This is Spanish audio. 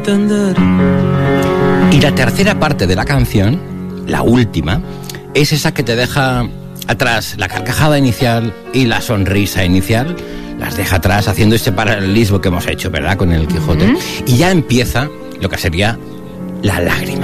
Y la tercera parte de la canción, la última, es esa que te deja atrás la carcajada inicial y la sonrisa inicial, las deja atrás haciendo este paralelismo que hemos hecho, ¿verdad?, con el Quijote. Y ya empieza lo que sería la lágrima.